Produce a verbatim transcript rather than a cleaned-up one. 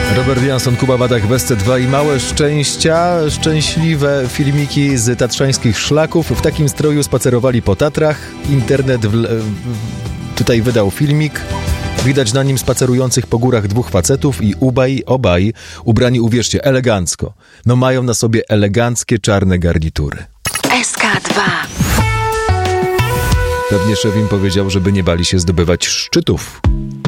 Robert Jansson, Kuba Badach, Wesce dwa i małe szczęścia, szczęśliwe filmiki z tatrzańskich szlaków. W takim stroju spacerowali po Tatrach. Internet w, tutaj wydał filmik. Widać na nim spacerujących po górach dwóch facetów i ubaj, obaj ubrani, uwierzcie, elegancko. No mają na sobie eleganckie czarne garnitury. S K dwa. Pewnie szef im powiedział, żeby nie bali się zdobywać szczytów.